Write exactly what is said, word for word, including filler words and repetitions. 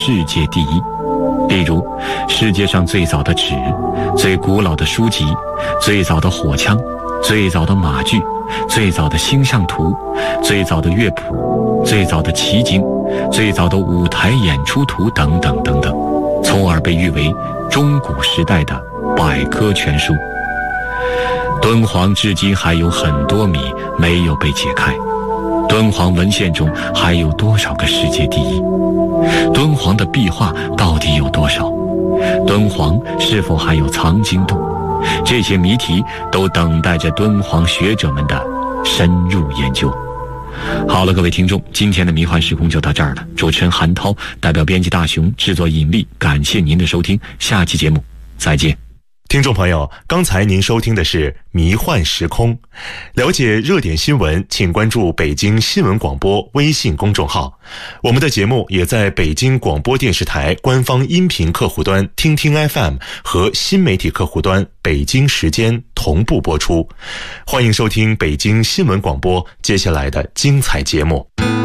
世界第一。例如，世界上最早的纸、最古老的书籍、最早的火枪、最早的马具、最早的星象图、最早的乐谱、最早的奇经、最早的舞台演出图等等等等，从而被誉为中古时代的百科全书。敦煌至今还有很多谜没有被解开，敦煌文献中还有多少个世界第一？敦煌的壁画到底有多少？敦煌是否还有藏经洞？这些谜题都等待着敦煌学者们的深入研究。好了，各位听众，今天的迷幻时空就到这儿了。主持人韩涛代表编辑大熊，制作引力，感谢您的收听，下期节目再见。 听众朋友，刚才您收听的是迷幻时空。了解热点新闻，请关注北京新闻广播微信公众号。我们的节目也在北京广播电视台官方音频客户端听听 F M 和新媒体客户端北京时间同步播出。欢迎收听北京新闻广播接下来的精彩节目。